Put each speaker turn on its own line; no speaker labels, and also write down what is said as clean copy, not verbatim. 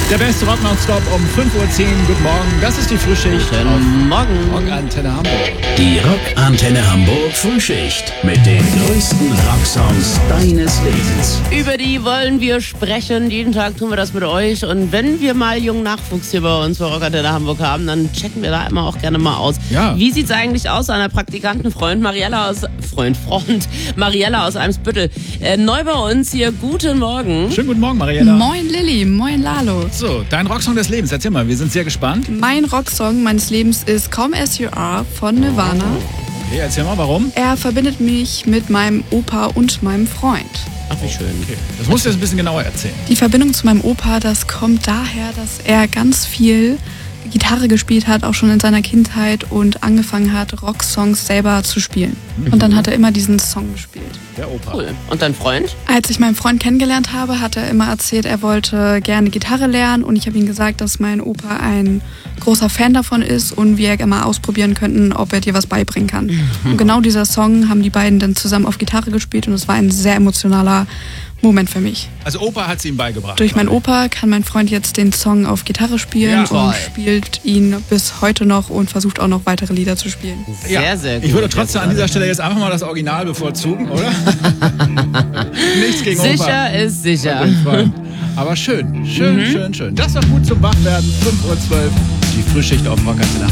Der beste Rock Nonstop um 5:10 Uhr. Guten Morgen, das ist die Frühschicht auf
Morgen.
Rockantenne Hamburg.
Die Rockantenne Hamburg Frühschicht mit den größten Rocksongs deines Lebens.
Über die wollen wir sprechen. Jeden Tag tun wir das mit euch. Und wenn wir mal jungen Nachwuchs hier bei uns bei Rockantenne Hamburg haben, dann checken wir da immer auch gerne mal aus.
Ja.
Wie sieht's eigentlich aus an der Praktikantenfreund Mariella aus Mariella aus Eimsbüttel. Neu bei uns hier. Guten Morgen.
Schönen guten Morgen, Mariella.
Moin Lilly, moin Lalo.
So, dein Rocksong des Lebens, erzähl mal, wir sind sehr gespannt.
Mein Rocksong meines Lebens ist Come As You Are von Nirvana.
Okay, erzähl mal, warum?
Er verbindet mich mit meinem Opa und meinem Freund.
Ach, wie schön.
Okay, das musst du jetzt ein bisschen genauer erzählen.
Die Verbindung zu meinem Opa, das kommt daher, dass er ganz viel Gitarre gespielt hat, auch schon in seiner Kindheit und angefangen hat, Rocksongs selber zu spielen. Und dann hat er immer diesen Song gespielt.
Der Opa.
Cool. Und dein Freund?
Als ich meinen Freund kennengelernt habe, hat er immer erzählt, er wollte gerne Gitarre lernen und ich habe ihm gesagt, dass mein Opa ein großer Fan davon ist und wir mal ausprobieren könnten, ob er dir was beibringen kann. Und genau dieser Song haben die beiden dann zusammen auf Gitarre gespielt und es war ein sehr emotionaler Moment für mich.
Also Opa hat es ihm beigebracht.
Durch meinen Opa kann mein Freund jetzt den Song auf Gitarre spielen
Ja,
und
toll.
spielt ihn bis heute noch und versucht auch noch weitere Lieder zu spielen.
Sehr, sehr gut.
Ich würde trotzdem an dieser Stelle jetzt einfach mal das Original bevorzugen, oder? Nichts gegen Opa.
Sicher ist sicher.
Auf jeden Fall. Aber schön. Das ist doch gut zum Wachwerden. 5:12 Uhr. Die Frühschicht auf Rockantenne.